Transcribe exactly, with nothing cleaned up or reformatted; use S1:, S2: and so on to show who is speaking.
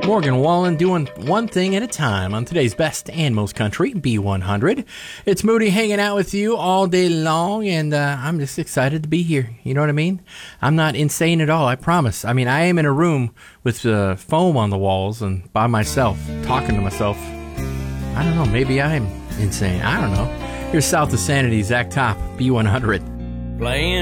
S1: Morgan Wallen doing one thing at a time on today's best and most country, B one hundred. It's Moody hanging out with you all day long, and uh, I'm just excited to be here. You know what I mean? I'm not insane at all, I promise. I mean, I am in a room with uh, foam on the walls and by myself, talking to myself. I don't know, maybe I'm insane. I don't know. Here's South of Sanity, Zach Top, B one hundred.
S2: Playing